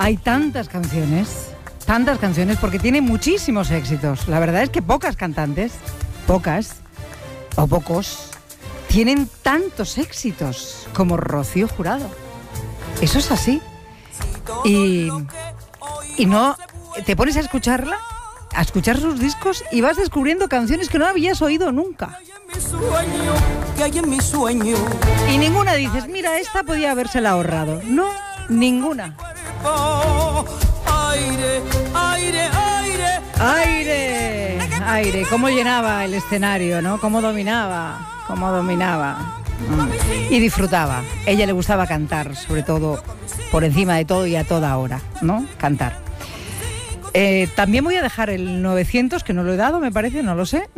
hay tantas canciones, porque tiene muchísimos éxitos. La verdad es que pocas cantantes, pocos, tienen tantos éxitos como Rocío Jurado. Eso es así. Y no te pones a escucharla, a escuchar sus discos y vas descubriendo canciones que no habías oído nunca. Y ninguna dices, mira, esta podía habérsela ahorrado. No, ninguna. Aire, cómo llenaba el escenario, ¿no? Cómo dominaba. Y disfrutaba. Ella le gustaba cantar, sobre todo, por encima de todo y a toda hora, ¿no? Cantar. También voy a dejar el 900, que no lo he dado, me parece, no lo sé,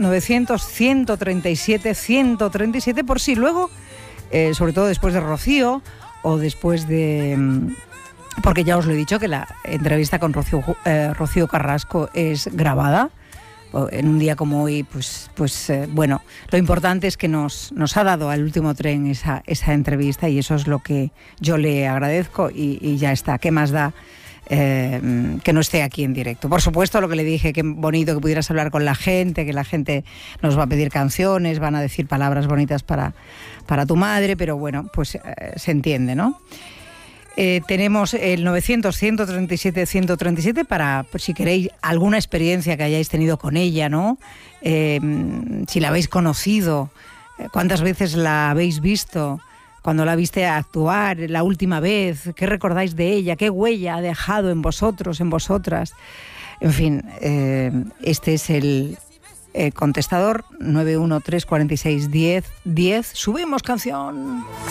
900-137-137, por si luego, sobre todo después de Rocío, o después de... porque ya os lo he dicho, que la entrevista con Rocío Carrasco es grabada, en un día como hoy, bueno, lo importante es que nos ha dado al último tren esa entrevista, y eso es lo que yo le agradezco, y ya está. ¿Qué más da que no esté aquí en directo? Por supuesto, lo que le dije, qué bonito que pudieras hablar con la gente, que la gente nos va a pedir canciones, van a decir palabras bonitas para tu madre, pero bueno, pues se entiende, ¿no? Tenemos el 900-137-137 para, pues, si queréis, alguna experiencia que hayáis tenido con ella, ¿no? Si la habéis conocido, cuántas veces la habéis visto, cuando la viste actuar la última vez, qué recordáis de ella, qué huella ha dejado en vosotros, en vosotras. En fin, este es el contestador 913461010. Subimos canción.